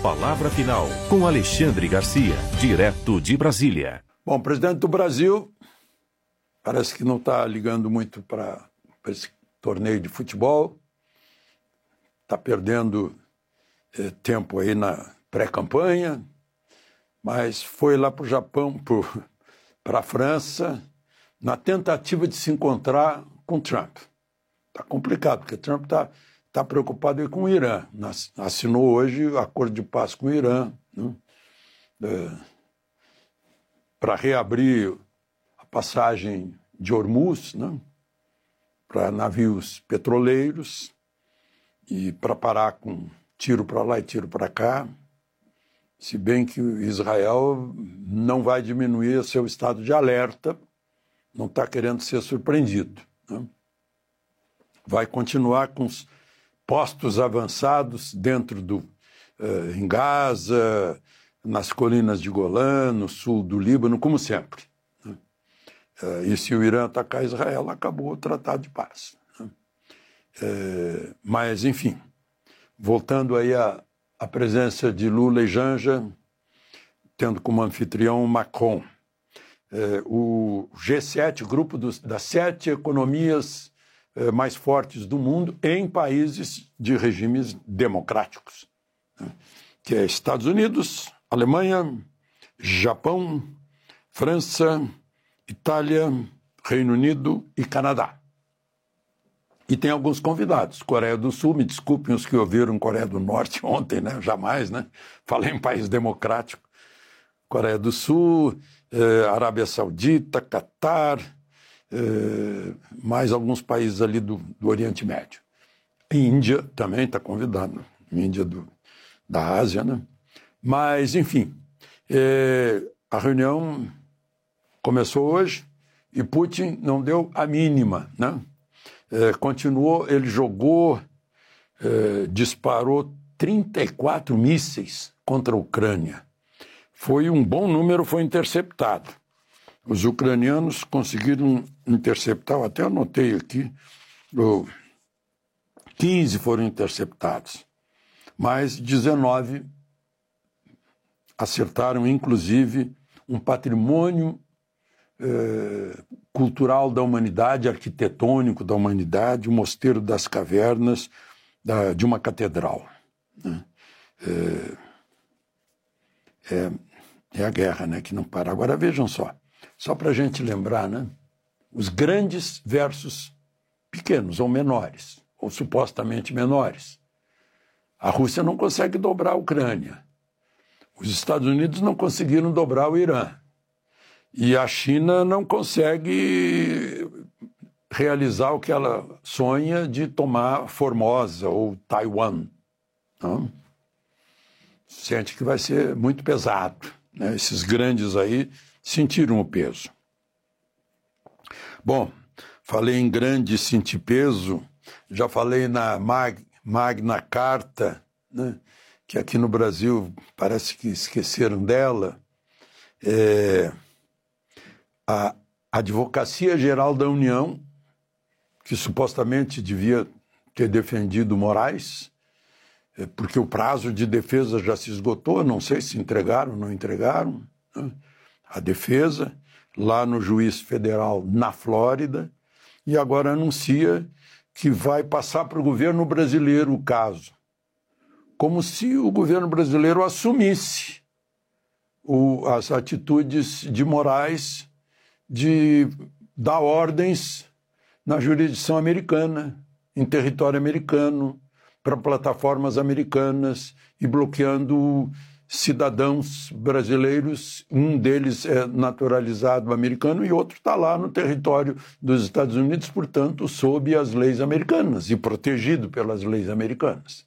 palavra final com Alexandre Garcia, direto de Brasília. Bom, o presidente do Brasil parece que não está ligando muito para esse torneio de futebol, está perdendo tempo aí na pré-campanha, mas foi lá para o Japão, para a França, na tentativa de se encontrar com Trump. Está complicado, porque Trump está preocupado aí com o Irã. Assinou hoje o acordo de paz com o Irã, né? Para reabrir a passagem de Hormuz, né? Para navios petroleiros e para parar com tiro para lá e tiro para cá, se bem que Israel não vai diminuir seu estado de alerta, não está querendo ser surpreendido, né? Vai continuar com os postos avançados dentro em Gaza, nas colinas de Golã, no sul do Líbano, como sempre, né? E se o Irã atacar Israel, acabou o tratado de paz, né? Mas, enfim, voltando aí à presença de Lula e Janja, tendo como anfitrião Macron, o G7, grupo das 7 economias mais fortes do mundo em países de regimes democráticos, né? Que é Estados Unidos, Alemanha, Japão, França, Itália, Reino Unido e Canadá. E tem alguns convidados. Coreia do Sul, me desculpem os que ouviram Coreia do Norte ontem, né? Jamais, né? Falei em país democrático. Coreia do Sul, Arábia Saudita, Catar, mais alguns países ali do Oriente Médio. E Índia também está convidado, Índia da Ásia, né? Mas, enfim, a reunião começou hoje e Putin não deu a mínima, né? Continuou, ele disparou 34 mísseis contra a Ucrânia. Foi um bom número, foi interceptado. Os ucranianos conseguiram interceptar, eu até anotei aqui, 15 foram interceptados, mas 19 acertaram, inclusive, um patrimônio cultural da humanidade, arquitetônico da humanidade, o Mosteiro das Cavernas de uma catedral, né? É a guerra, né, que não para. Agora vejam só para a gente lembrar, né, os grandes versus pequenos ou menores, ou supostamente menores. A Rússia não consegue dobrar a Ucrânia. Os Estados Unidos não conseguiram dobrar o Irã. E a China não consegue realizar o que ela sonha de tomar Formosa ou Taiwan, não? Sente que vai ser muito pesado, né? Esses grandes aí sentiram o peso. Bom, falei em grande sentir peso, já falei na Magna Carta, né? Que aqui no Brasil parece que esqueceram dela. A Advocacia Geral da União, que supostamente devia ter defendido Moraes, porque o prazo de defesa já se esgotou, não sei se entregaram ou não entregaram, né? A defesa, lá no juiz federal na Flórida, e agora anuncia que vai passar para o governo brasileiro o caso, como se o governo brasileiro assumisse as atitudes de Moraes de dar ordens na jurisdição americana, em território americano, para plataformas americanas e bloqueando cidadãos brasileiros. Um deles é naturalizado americano e outro está lá no território dos Estados Unidos, portanto, sob as leis americanas e protegido pelas leis americanas.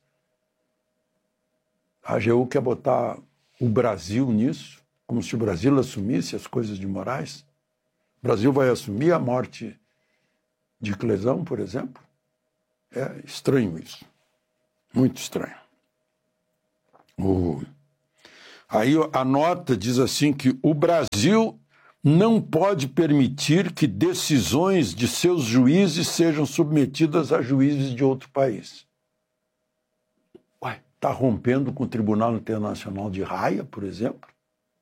A AGU quer botar o Brasil nisso, como se o Brasil assumisse as coisas de Moraes. O Brasil vai assumir a morte de Clesão, por exemplo? É estranho isso. Muito estranho. Aí a nota diz assim que o Brasil não pode permitir que decisões de seus juízes sejam submetidas a juízes de outro país. Ué, está rompendo com o Tribunal Internacional de Haia, por exemplo,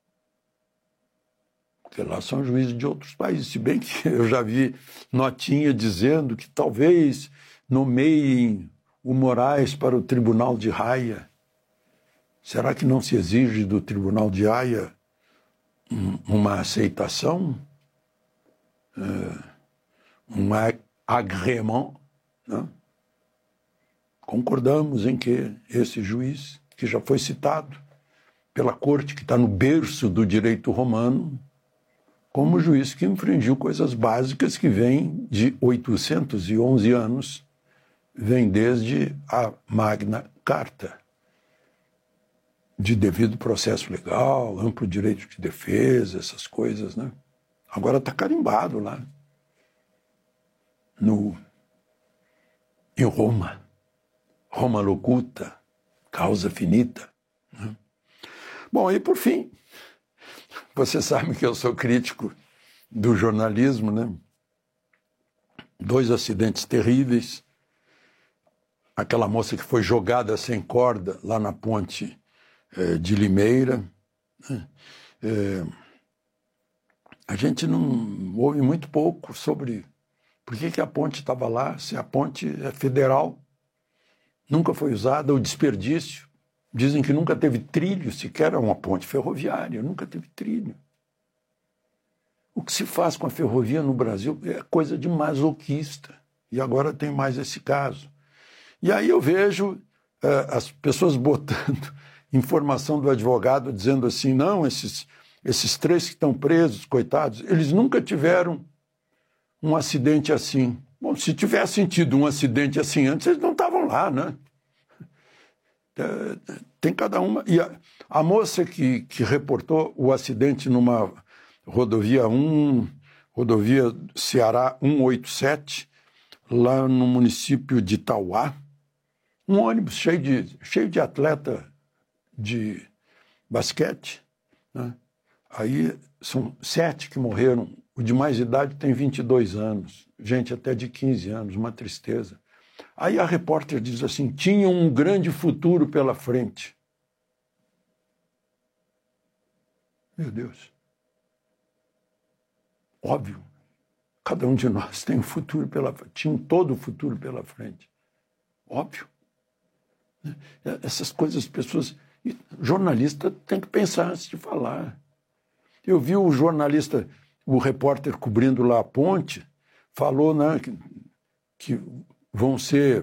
porque lá são juízes de outros países, se bem que eu já vi notinha dizendo que talvez nomeiem o Moraes para o Tribunal de Haia. Será que não se exige do Tribunal de Haia uma aceitação, um agrément, né? Concordamos em que esse juiz, que já foi citado pela corte, que está no berço do direito romano, como juiz que infringiu coisas básicas que vêm de 811 anos, vem desde a Magna Carta, de devido processo legal, amplo direito de defesa, essas coisas, né? Agora está carimbado lá, em Roma. Roma locuta, causa finita. Né? Bom, e por fim, você sabe que eu sou crítico do jornalismo, né? 2 acidentes terríveis. Aquela moça que foi jogada sem corda lá na ponte de Limeira. A gente não ouve muito pouco sobre por que a ponte estava lá, se a ponte é federal, nunca foi usada, o desperdício. Dizem que nunca teve trilho, sequer uma ponte ferroviária, nunca teve trilho. O que se faz com a ferrovia no Brasil é coisa de masoquista, e agora tem mais esse caso. E aí eu vejo as pessoas botando informação do advogado, dizendo assim, não, esses 3 que estão presos, coitados, eles nunca tiveram um acidente assim. Bom, se tivessem tido um acidente assim antes, eles não estavam lá, né? Tem cada uma. E a moça que reportou o acidente numa rodovia Ceará 187, lá no município de Itauá, um ônibus cheio de atleta de basquete, né? Aí são 7 que morreram. O de mais idade tem 22 anos, gente até de 15 anos, uma tristeza. Aí a repórter diz assim, tinham um grande futuro pela frente. Meu Deus. Óbvio, cada um de nós tem um futuro pela frente, tinha todo o futuro pela frente. Óbvio. Essas coisas, as pessoas... Jornalista tem que pensar antes de falar. Eu vi o jornalista, o repórter cobrindo lá a ponte, falou, né, que vão ser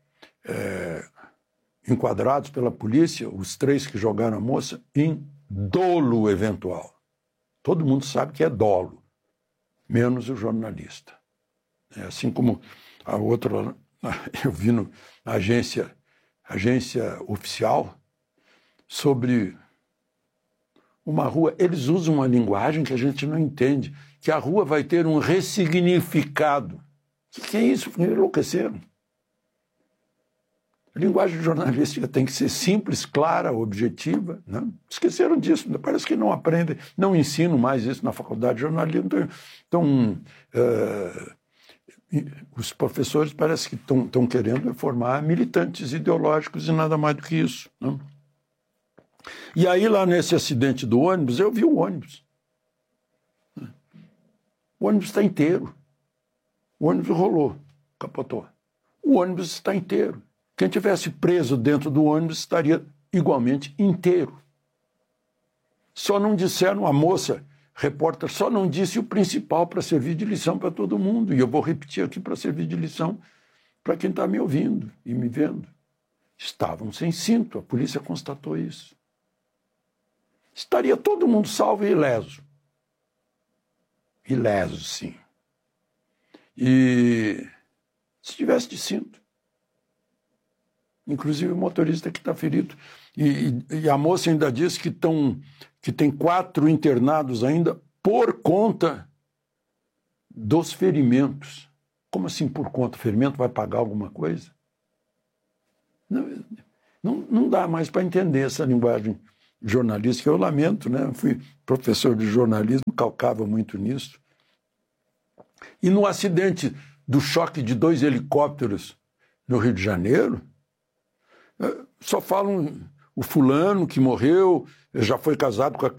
enquadrados pela polícia, os 3 que jogaram a moça, em dolo eventual. Todo mundo sabe que é dolo, menos o jornalista. Assim como a outra, eu vi na agência oficial, sobre uma rua, eles usam uma linguagem que a gente não entende, que a rua vai ter um ressignificado. O que é isso? Enlouqueceram. A linguagem jornalística tem que ser simples, clara, objetiva. Né? Esqueceram disso, parece que não aprendem, não ensinam mais isso na faculdade de jornalismo. Então, os professores parece que estão querendo formar militantes ideológicos e nada mais do que isso. Né? E aí, lá nesse acidente do ônibus, eu vi o ônibus. O ônibus está inteiro. O ônibus rolou, capotou. O ônibus está inteiro. Quem tivesse preso dentro do ônibus estaria igualmente inteiro. Só não disseram, a moça, repórter, só não disse o principal para servir de lição para todo mundo. E eu vou repetir aqui para servir de lição para quem está me ouvindo e me vendo. Estavam sem cinto, a polícia constatou isso. Estaria todo mundo salvo e ileso. Ileso, sim. E se tivesse de cinto. Inclusive o motorista que está ferido. E a moça ainda diz que tem 4 internados ainda por conta dos ferimentos. Como assim por conta? O ferimento vai pagar alguma coisa? Não dá mais para entender essa linguagem jornalística. Eu lamento, né? Eu fui professor de jornalismo, calcava muito nisso. E no acidente do choque de 2 helicópteros no Rio de Janeiro, só falam o fulano que morreu, já foi casado com a